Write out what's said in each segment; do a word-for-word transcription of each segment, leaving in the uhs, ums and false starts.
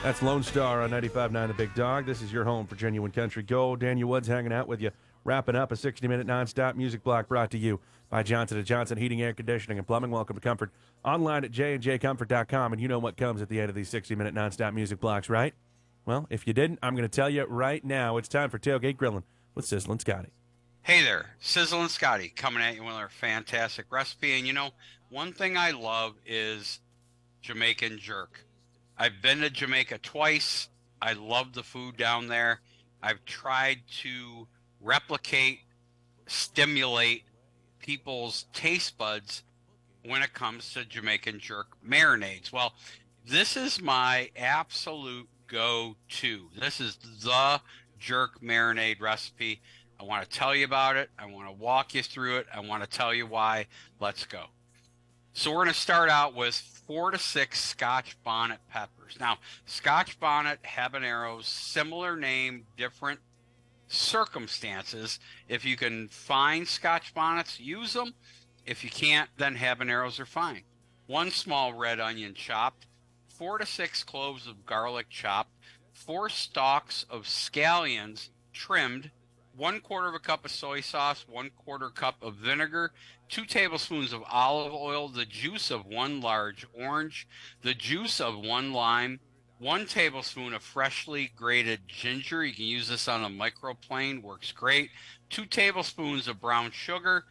That's Lone Star on ninety-five point nine The Big Dog. This is your home for Genuine Country Gold. Daniel Woods hanging out with you, wrapping up a sixty-minute nonstop music block brought to you by Johnson and Johnson Heating, Air Conditioning, and Plumbing. Welcome to Comfort. Online at j and j comfort dot com, and you know what comes at the end of these sixty-minute nonstop music blocks, right? Well, if you didn't, I'm going to tell you right now. It's time for Tailgate Grilling with Sizzlin' Scotty. Hey there, Sizzlin' Scotty coming at you with our fantastic recipe. And you know, one thing I love is Jamaican jerk. I've been to Jamaica twice. I love the food down there. I've tried to replicate, stimulate people's taste buds when it comes to Jamaican jerk marinades. Well, this is my absolute go-to. This is the jerk marinade recipe. I want to tell you about it. I want to walk you through it. I want to tell you why. Let's go. So we're going to start out with four to six Scotch bonnet peppers. Now, Scotch bonnet, habaneros, similar name, different circumstances. If you can find Scotch bonnets, use them. If you can't, then habaneros are fine. One small red onion chopped, four to six cloves of garlic chopped, four stalks of scallions trimmed, one quarter of a cup of soy sauce, one quarter cup of vinegar, two tablespoons of olive oil, the juice of one large orange, the juice of one lime, one tablespoon of freshly grated ginger. You can use this on a microplane, works great. Two tablespoons of brown sugar,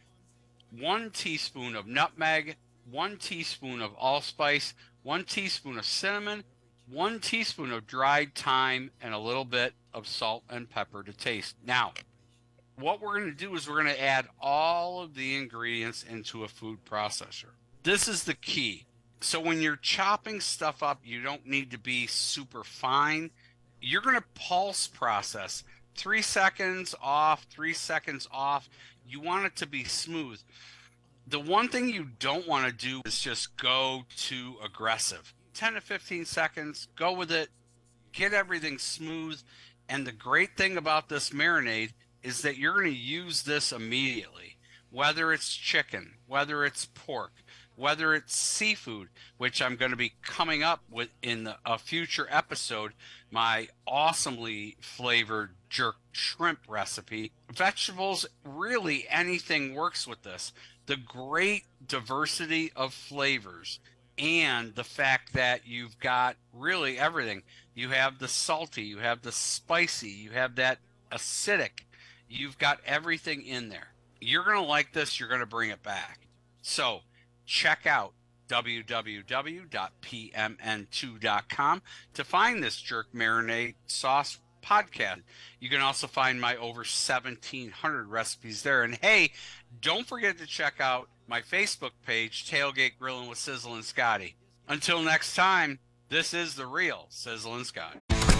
one teaspoon of nutmeg, one teaspoon of allspice, one teaspoon of cinnamon, one teaspoon of dried thyme, and a little bit of salt and pepper to taste. Now, what we're going to do is we're going to add all of the ingredients into a food processor. This is the key. So when you're chopping stuff up, you don't need to be super fine. You're going to pulse process. Three seconds off, three seconds off. You want it to be smooth. The one thing you don't want to do is just go too aggressive. ten to fifteen seconds, go with it, get everything smooth. And the great thing about this marinade is that you're going to use this immediately, whether it's chicken, whether it's pork, whether it's seafood, which I'm going to be coming up with in the, a future episode, my awesomely flavored jerk shrimp recipe. Vegetables, really anything works with this. The great diversity of flavors and the fact that you've got really everything. You have the salty, you have the spicy, you have that acidic. You've got everything in there. You're going to like this. You're going to bring it back. So check out w w w dot p m n two dot com to find this jerk marinade sauce podcast. You can also find my over seventeen hundred recipes there. And hey, don't forget to check out my Facebook page, Tailgate Grilling with Sizzlin' Scotty. Until next time, this is the real Sizzlin' Scotty.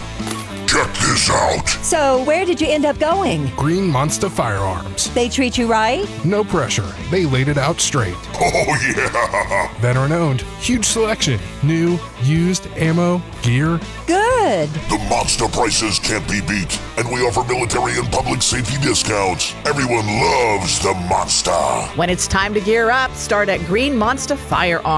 Check this out. So, where did you end up going? Green Monster Firearms. They treat you right? No pressure. They laid it out straight. Oh, yeah. Veteran owned. Huge selection. New, used, ammo, gear. Good. The monster prices can't be beat, and we offer military and public safety discounts. Everyone loves the monster. When it's time to gear up, start at Green Monster Firearms.